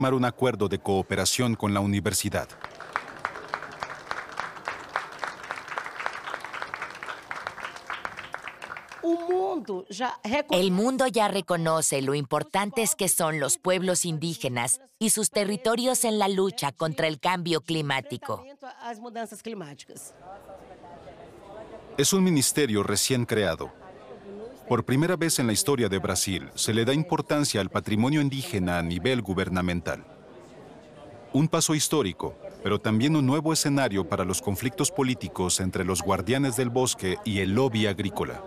firmar un acuerdo de cooperación con la universidad. El mundo ya reconoce lo importantes que son los pueblos indígenas y sus territorios en la lucha contra el cambio climático. Es un ministerio recién creado. Por primera vez en la historia de Brasil, se le da importancia al patrimonio indígena a nivel gubernamental. Un paso histórico, pero también un nuevo escenario para los conflictos políticos entre los guardianes del bosque y el lobby agrícola.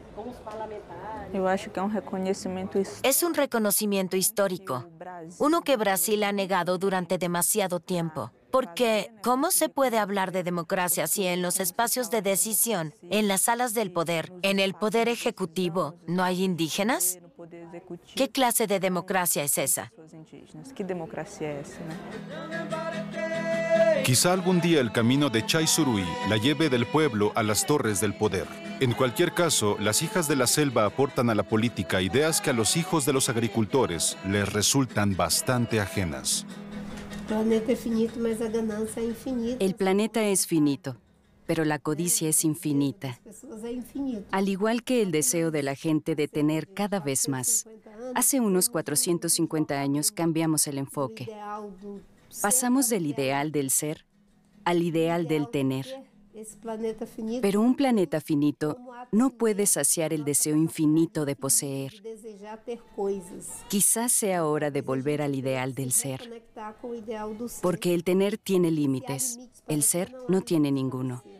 Es un reconocimiento histórico, uno que Brasil ha negado durante demasiado tiempo. Porque, ¿cómo se puede hablar de democracia si en los espacios de decisión, en las salas del poder, en el poder ejecutivo, no hay indígenas? ¿Qué clase de democracia es esa? Quizá algún día el camino de Chai Suruí la lleve del pueblo a las torres del poder. En cualquier caso, las hijas de la selva aportan a la política ideas que a los hijos de los agricultores les resultan bastante ajenas. El planeta es finito, pero la codicia es infinita. Al igual que el deseo de la gente de tener cada vez más. Hace unos 450 años cambiamos el enfoque. Pasamos del ideal del ser al ideal del tener. Pero un planeta finito no puede saciar el deseo infinito de poseer. Quizás sea hora de volver al ideal del ser. Porque el tener tiene límites, el ser no tiene ninguno.